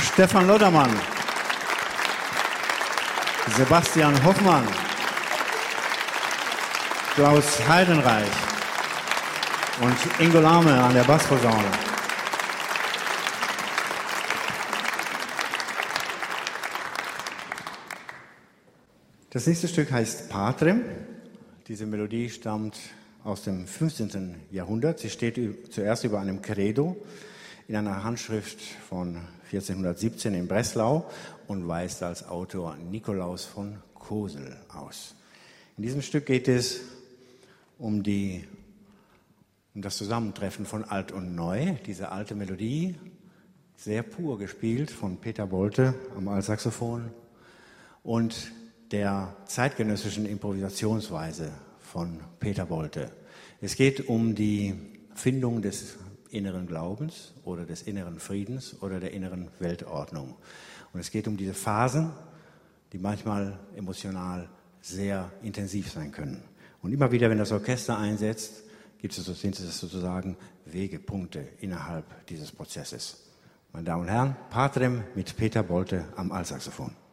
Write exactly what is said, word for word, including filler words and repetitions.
Stefan Loddermann, Sebastian Hoffmann, Klaus Heidenreich und Ingo Lahme an der Bassposaune. Das nächste Stück heißt Patrem. Diese Melodie stammt aus dem fünfzehnten Jahrhundert. Sie steht zuerst über einem Credo in einer Handschrift von vierzehnhundertsiebzehn in Breslau und weist als Autor Nikolaus von Kosel aus. In diesem Stück geht es um, die, um das Zusammentreffen von Alt und Neu. Diese alte Melodie, sehr pur gespielt von Peter Bolte am Altsaxophon und der zeitgenössischen Improvisationsweise von Peter Bolte. Es geht um die Findung des inneren Glaubens oder des inneren Friedens oder der inneren Weltordnung. Und es geht um diese Phasen, die manchmal emotional sehr intensiv sein können. Und immer wieder, wenn das Orchester einsetzt, gibt es, sind es sozusagen Wegepunkte innerhalb dieses Prozesses. Meine Damen und Herren, Patrem mit Peter Bolte am Altsaxophon.